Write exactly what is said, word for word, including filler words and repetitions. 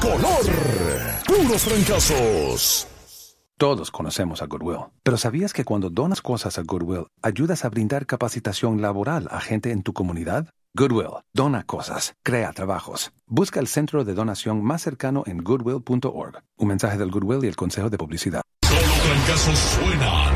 color. Puros fracasos. Todos conocemos a Goodwill, pero ¿sabías que cuando donas cosas a Goodwill, ayudas a brindar capacitación laboral a gente en tu comunidad? Goodwill, dona cosas, crea trabajos. Busca el centro de donación más cercano en goodwill punto org. Un mensaje del Goodwill y el Consejo de Publicidad. Solo fracasos suenan.